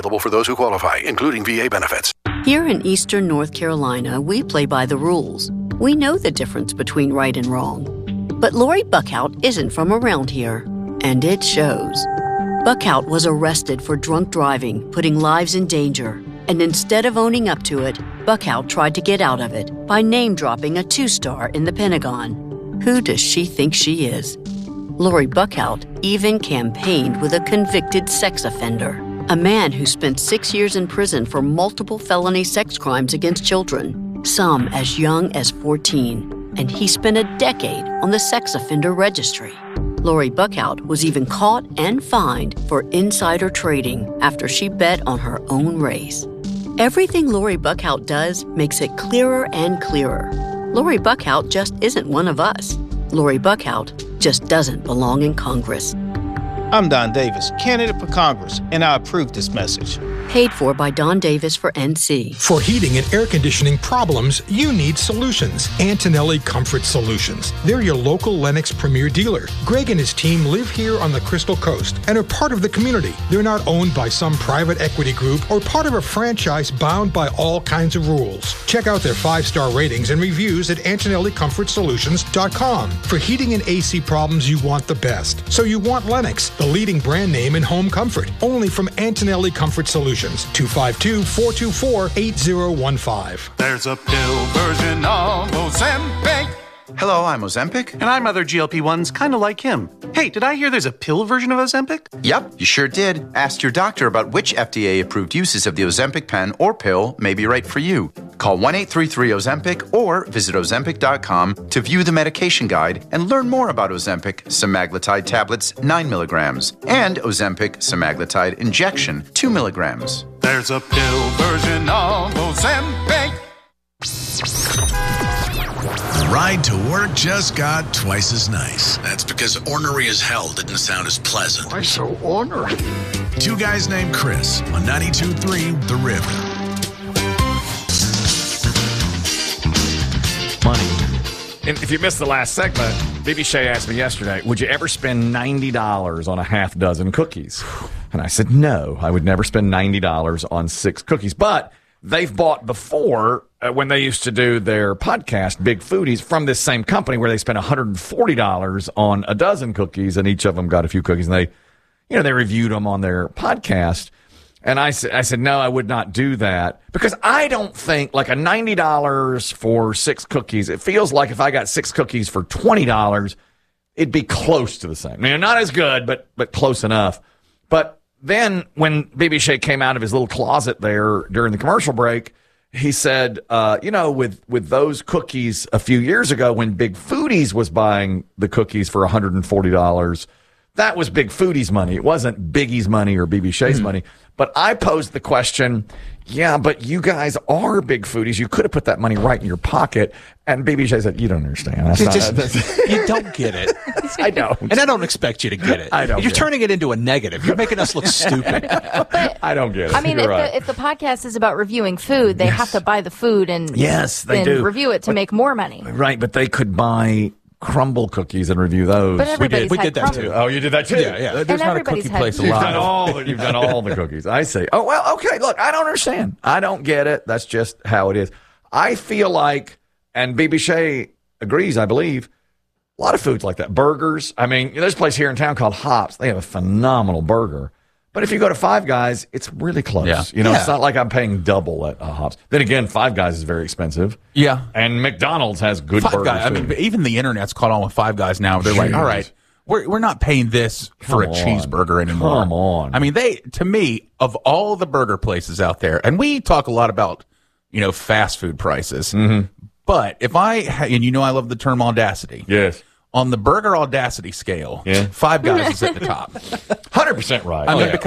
available for those who qualify, including VA benefits. Here in Eastern North Carolina, we play by the rules. We know the difference between right and wrong. But Lori Buckhout isn't from around here, and it shows. Buckhout was arrested for drunk driving, putting lives in danger. And instead of owning up to it, Buckhout tried to get out of it by name-dropping a 2-star in the Pentagon. Who does she think she is? Lori Buckhout even campaigned with a convicted sex offender, a man who spent 6 years in prison for multiple felony sex crimes against children, some as young as 14, and he spent a decade on the sex offender registry. Lori Buckhout was even caught and fined for insider trading after she bet on her own race. Everything Lori Buckhout does makes it clearer and clearer. Lori Buckhout just isn't one of us. Lori Buckhout just doesn't belong in Congress. I'm Don Davis, candidate for Congress, and I approve this message. Paid for by Don Davis for NC. For heating and air conditioning problems, you need solutions. Antonelli Comfort Solutions. They're your local Lennox Premier dealer. Greg and his team live here on the Crystal Coast and are part of the community. They're not owned by some private equity group or part of a franchise bound by all kinds of rules. Check out their 5-star ratings and reviews at AntonelliComfortSolutions.com. For heating and AC problems, you want the best. So you want Lennox, the leading brand name in home comfort. Only from Antonelli Comfort Solutions. 252-424-8015. There's a pill version of Ozempic. Hello, I'm Ozempic. And I'm other GLP-1s kind of like him. Hey, did I hear there's a pill version of Ozempic? Yep, you sure did. Ask your doctor about which FDA-approved uses of the Ozempic pen or pill may be right for you. Call 1-833-OZEMPIC or visit Ozempic.com to view the medication guide and learn more about Ozempic semaglutide tablets 9 milligrams and Ozempic semaglutide injection 2 milligrams. There's a pill version of Ozempic. The ride to work just got twice as nice. That's because ornery as hell didn't sound as pleasant. Why so ornery? Two guys named Chris on 92.3 The River. Money. And if you missed the last segment, Bibi Shea asked me yesterday, would you ever spend $90 on a half dozen cookies? And I said, no, I would never spend $90 on 6 cookies. But they've bought before when they used to do their podcast, Big Foodies, from this same company where they spent $140 on a dozen cookies, and each of them got a few cookies, and they reviewed them on their podcast. And I said, no, I would not do that because I don't think like a $90 for 6 cookies. It feels like if I got 6 cookies for $20, it'd be close to the same. I mean, not as good, but close enough. But then when Bibi Shea came out of his little closet there during the commercial break, he said, with those cookies a few years ago when Big Foodies was buying the cookies for $140, that was Big Foodies money. It wasn't Biggie's money or Bibi Shea's money. But I posed the question, yeah, but you guys are Big Foodies. You could have put that money right in your pocket. And Bibi Shea said, you don't understand. You don't get it. I don't. And I don't expect you to get it. I don't. You're turning it into a negative. You're making us look stupid. I don't get it. I mean, if the podcast is about reviewing food, they have to buy the food and review it to make more money. Right, but they could buy Crumble cookies and review those. But we did that too. Oh, you did that too? Yeah. There's not a cookie place alive. You've done all the cookies. I see. Oh, well, okay. Look, I don't understand. I don't get it. That's just how it is. I feel like, and Bibi Shea agrees, I believe, a lot of foods like that. Burgers. I mean, there's a place here in town called Hops. They have a phenomenal burger. But if you go to Five Guys, it's really close. Yeah. It's not like I'm paying double at Hops. Then again, Five Guys is very expensive. Yeah. And McDonald's has good Five burgers. Guys. I mean, even the internet's caught on with Five Guys now. They're like, all right, we're not paying this for a cheeseburger anymore. Come on. I mean, to me, of all the burger places out there, and we talk a lot about, fast food prices. Mm-hmm. But if and I love the term audacity. Yes. On the burger audacity scale, Five Guys is at the top. 100% right. I mean,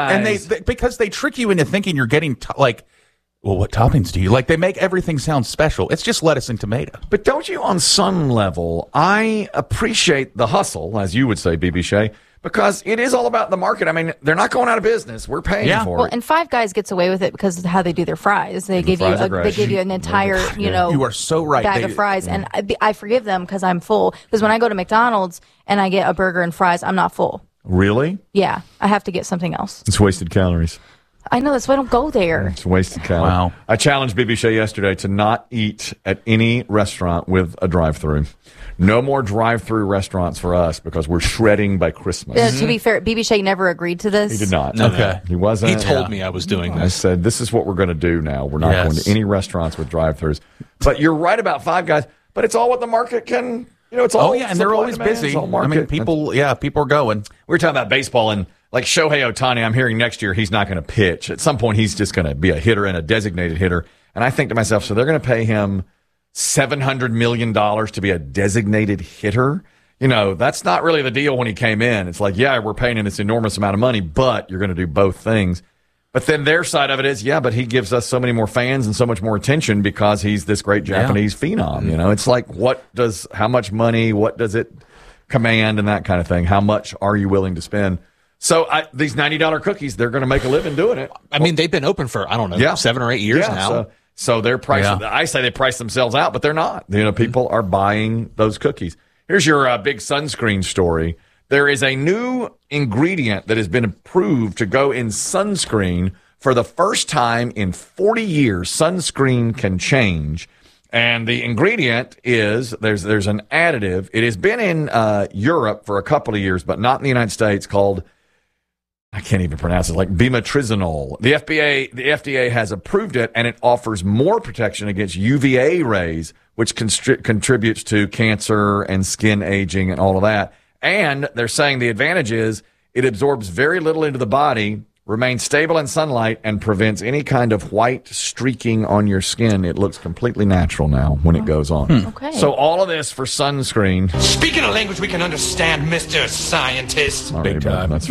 because they trick you into thinking you're getting well, what toppings do you like? They make everything sound special. It's just lettuce and tomato. But don't you, on some level, I appreciate the hustle, as you would say, Bibi Shea, because it is all about the market. I mean, they're not going out of business. We're paying for it. And Five Guys gets away with it because of how they do their fries. They give you an entire, you are so right. bag of fries, and I forgive them because I'm full. Because when I go to McDonald's and I get a burger and fries, I'm not full. Really? Yeah, I have to get something else. It's wasted calories. I know, that's why I don't go there. It's wasted calories. Wow. I challenged BB Shea yesterday to not eat at any restaurant with a drive-thru. No more drive-thru restaurants for us because we're shredding by Christmas. To be fair, BB Shea never agreed to this. He did not. Okay. He wasn't. He told me I was doing this. I said, this is what we're going to do now. We're not going to any restaurants with drive-thrus. But you're right about Five Guys. But it's all what the market can, it's all. Oh, yeah, and they're always busy. I mean, people are going. We were talking about baseball, and like Shohei Ohtani, I'm hearing next year he's not going to pitch. At some point, he's just going to be a hitter and a designated hitter. And I think to myself, so they're going to pay him $700 million to be a designated hitter? That's not really the deal when he came in. It's like, yeah, we're paying him this enormous amount of money, but you're going to do both things. But then their side of it is, yeah, but he gives us so many more fans and so much more attention because he's this great Japanese phenom. It's like, how much money, what does it command and that kind of thing? How much are you willing to spend? So these $90 cookies, they're going to make a living doing it. I mean, they've been open for, 7 or 8 years now. So they're pricing. I say they price themselves out, but they're not. People are buying those cookies. Here's your big sunscreen story. There is a new ingredient that has been approved to go in sunscreen for the first time in 40 years. Sunscreen can change. And the ingredient is, there's an additive. It has been in Europe for a couple of years, but not in the United States, called, I can't even pronounce it, like bimetrizanol. The FDA has approved it, and it offers more protection against UVA rays, which contributes to cancer and skin aging and all of that. And they're saying the advantage is it absorbs very little into the body, remains stable in sunlight, and prevents any kind of white streaking on your skin. It looks completely natural now when it goes on. Okay. So all of this for sunscreen. Speaking a language we can understand, Mr. Scientist. Big time. That's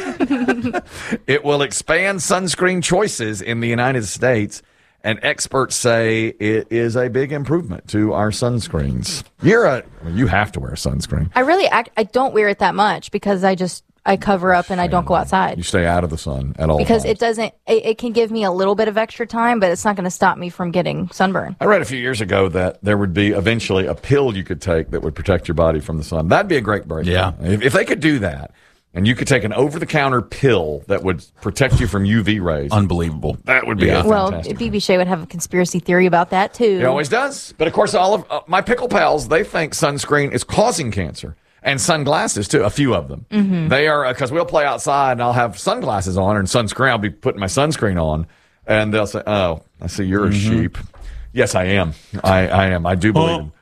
it will expand sunscreen choices in the United States, and experts say it is a big improvement to our sunscreens. You have to wear sunscreen. I don't wear it that much because I cover up and I don't go outside. You stay out of the sun at all because times. it can give me a little bit of extra time, but it's not going to stop me from getting sunburn. I read a few years ago that there would be eventually a pill you could take that would protect your body from the sun. That'd be a great breakthrough. Yeah. If they could do that, and you could take an over-the-counter pill that would protect you from UV rays. Unbelievable. That would be fantastic. BB Shea would have a conspiracy theory about that, too. He always does. But, of course, all of my pickle pals, they think sunscreen is causing cancer. And sunglasses, too, a few of them. Mm-hmm. They are, because we'll play outside, and I'll have sunglasses on, and sunscreen, I'll be putting my sunscreen on, and they'll say, oh, I see you're a sheep. Yes, I am. I am. I do believe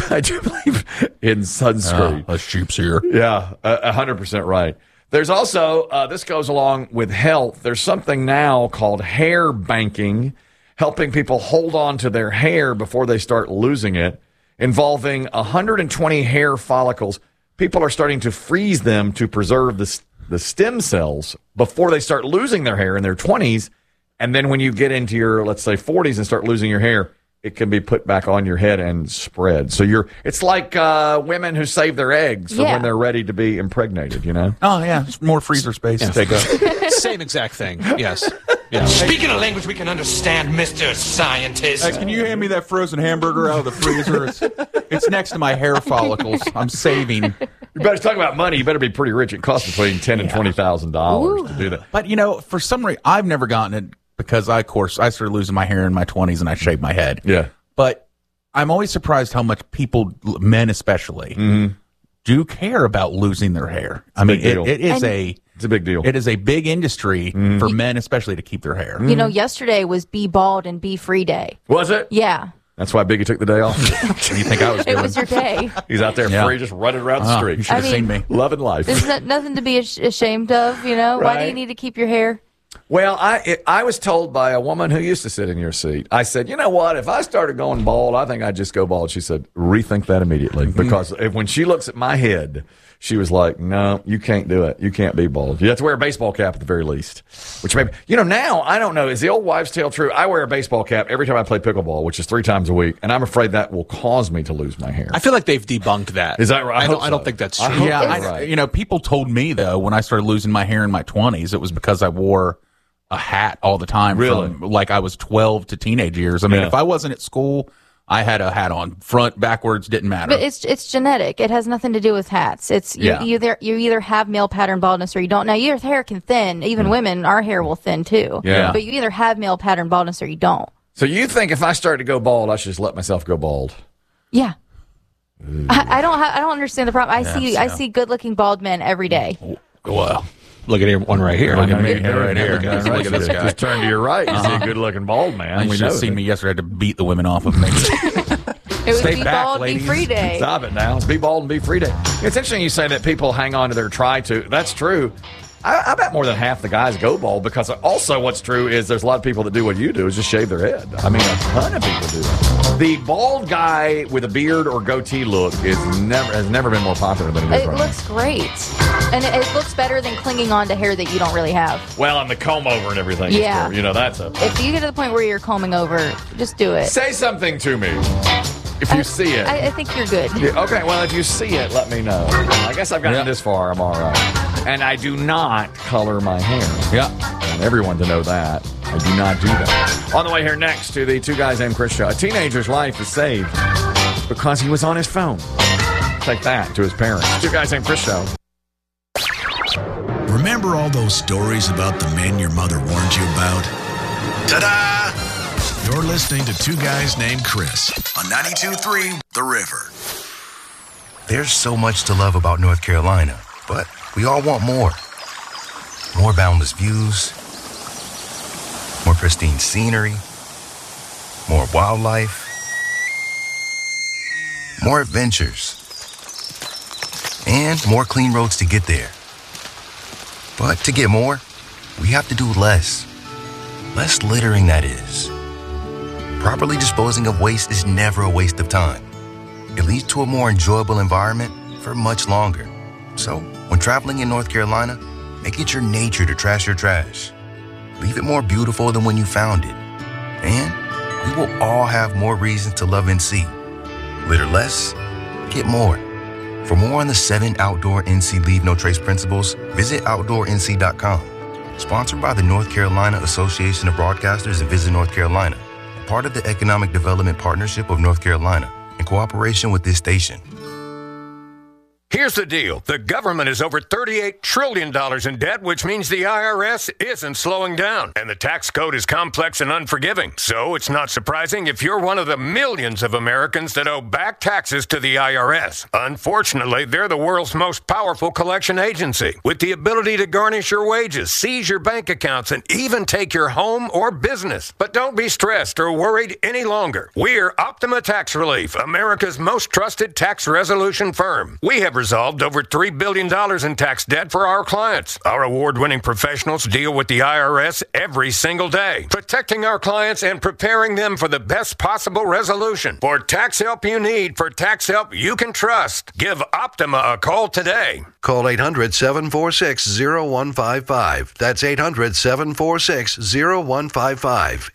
in sunscreen. A sheep's here. Yeah, 100% right. There's also, this goes along with health. There's something now called hair banking, helping people hold on to their hair before they start losing it, involving 120 hair follicles. People are starting to freeze them to preserve the stem cells before they start losing their hair in their 20s. And then when you get into your, let's say, 40s and start losing your hair, it can be put back on your head and spread. So it's like women who save their eggs for when they're ready to be impregnated, Oh, yeah. Just more freezer space to take up. Same exact thing. Yes. Yeah. Speaking a language we can understand, Mr. Scientist. Can you hand me that frozen hamburger out of the freezer? It's next to my hair follicles. I'm saving. You better talk about money. You better be pretty rich. It costs between $10,000 and $20,000 to do that. But, for some reason, I've never gotten it because, I started losing my hair in my 20s and I shaved my head. Yeah. But I'm always surprised how much people, men especially, do care about losing their hair. It's a big deal. It is a big industry for men, especially, to keep their hair. Yesterday was Be Bald and Be Free Day. Was it? Yeah. That's why Biggie took the day off. What do you think I was doing? It was your day. He's out there free, just running around the street. You should have seen me. Loving life. There's nothing to be ashamed of, Right. Why do you need to keep your hair? Well, I was told by a woman who used to sit in your seat. I said, you know what? If I started going bald, I think I'd just go bald. She said, rethink that immediately. Because when she looks at my head, she was like, no, you can't do it. You can't be bald. You have to wear a baseball cap at the very least. Which maybe, now, I don't know. Is the old wives' tale true? I wear a baseball cap every time I play pickleball, which is 3 times a week. And I'm afraid that will cause me to lose my hair. I feel like they've debunked that. Is that right? I don't think that's true. Yeah, people told me, though, when I started losing my hair in my 20s, it was because I wore a hat all the time. Really? From like I was 12 to teenage years. I mean, if I wasn't at school, I had a hat on, front, backwards, didn't matter. But it's genetic. It has nothing to do with hats. It's you either have male pattern baldness or you don't. Now your hair can thin. Even women, our hair will thin too. Yeah. But you either have male pattern baldness or you don't. So you think if I start to go bald, I should just let myself go bald? Yeah. I don't understand the problem. I see good looking bald men every day. Well. Look at one right here. Look at me right here. Look at this guy. Just turn to your right. You see a good-looking bald man. You should have seen me yesterday. I had to beat the women off of me. It was Stay Be back, Bald, ladies. Be Free Day. Stop it now. It's Be Bald and Be Free Day. It's interesting you say that people hang on to their try to. That's true. I bet more than half the guys go bald because also what's true is there's a lot of people that do what you do is just shave their head. I mean, a ton of people do that. The bald guy with a beard or goatee look has never been more popular than it is It right looks great. And it looks better than clinging on to hair that you don't really have. Well, and the comb over and everything. Yeah. That's a... If you get to the point where you're combing over, just do it. Say something to me. If you see it. I think you're good. Yeah, okay, well, if you see it, let me know. I guess I've gotten this far. I'm all right. And I do not color my hair. Yeah. I want everyone to know that. I do not do that. On the way here next to the Two Guys Named Chris show. A teenager's life is saved because he was on his phone. Take that to his parents. Two Guys Named Chris show. Remember all those stories about the men your mother warned you about? Ta-da! You're listening to Two Guys Named Chris on 92.3 The River. There's so much to love about North Carolina, but we all want more. More boundless views, more pristine scenery, more wildlife, more adventures, and more clean roads to get there. But to get more, we have to do less. Less littering, that is. Properly disposing of waste is never a waste of time. It leads to a more enjoyable environment for much longer. So, when traveling in North Carolina, make it your nature to trash your trash. Leave it more beautiful than when you found it. And we will all have more reasons to love NC. Litter less, get more. For more on the 7 outdoor NC Leave No Trace principles, visit OutdoorNC.com. Sponsored by the North Carolina Association of Broadcasters and Visit North Carolina. Part of the Economic Development Partnership of North Carolina, in cooperation with this station. Here's the deal. The government is over $38 trillion in debt, which means the IRS isn't slowing down. And the tax code is complex and unforgiving. So it's not surprising if you're one of the millions of Americans that owe back taxes to the IRS. Unfortunately, they're the world's most powerful collection agency, with the ability to garnish your wages, seize your bank accounts, and even take your home or business. But don't be stressed or worried any longer. We're Optima Tax Relief, America's most trusted tax resolution firm. We have resolved over $3 billion in tax debt for our clients. Our award-winning professionals deal with the IRS every single day, protecting our clients and preparing them for the best possible resolution. For tax help you need, for tax help you can trust, give Optima a call today. Call 800-746-0155. That's 800-746-0155.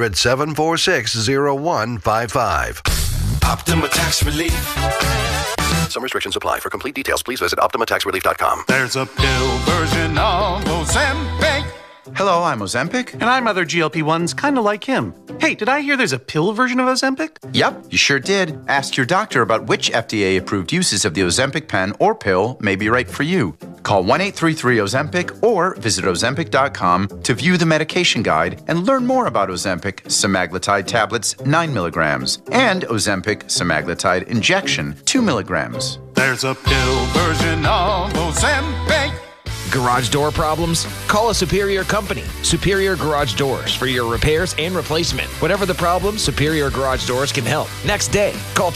800-746-0155. Optima Tax Relief. Some restrictions apply. For complete details, please visit OptimaTaxRelief.com. There's a pill version of Ozempic. Hello, I'm Ozempic. And I'm other GLP-1s kind of like him. Hey, did I hear there's a pill version of Ozempic? Yep, you sure did. Ask your doctor about which FDA-approved uses of the Ozempic pen or pill may be right for you. Call 1-833-OZEMPIC or visit Ozempic.com to view the medication guide and learn more about Ozempic semaglutide tablets 9 milligrams and Ozempic semaglutide injection 2 milligrams. There's a pill version of Ozempic. Garage door problems? Call a Superior company. Superior Garage Doors for your repairs and replacement. Whatever the problem, Superior Garage Doors can help. Next day, call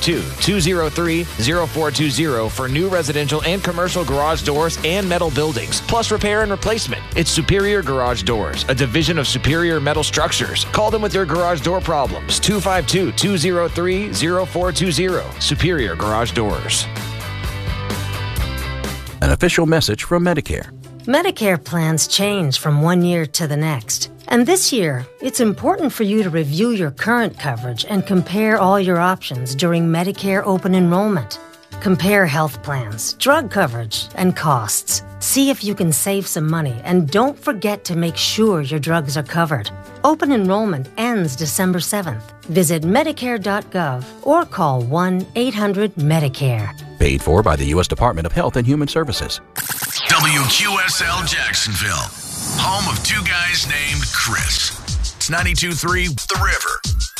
252-203-0420 for new residential and commercial garage doors and metal buildings, plus repair and replacement. It's Superior Garage Doors, a division of Superior Metal Structures. Call them with your garage door problems. 252-203-0420. Superior Garage Doors. An official message from Medicare. Medicare plans change from one year to the next. And this year, it's important for you to review your current coverage and compare all your options during Medicare open enrollment. Compare health plans, drug coverage, and costs. See if you can save some money, and don't forget to make sure your drugs are covered. Open enrollment ends December 7th. Visit Medicare.gov or call 1-800-MEDICARE. Paid for by the U.S. Department of Health and Human Services. WQSL Jacksonville, home of two guys named Chris. It's 92.3 The River.